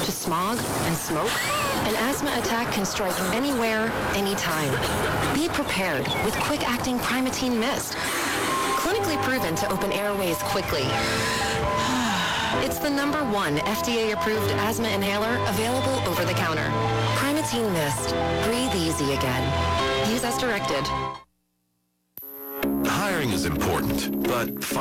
to smog and smoke, an asthma attack can strike anywhere, anytime. Be prepared with quick-acting Primatene Mist. Clinically proven to open airways quickly. It's the #1 FDA-approved asthma inhaler available over the counter. Primatene Mist. Breathe easy again. Use as directed. Hiring is important, but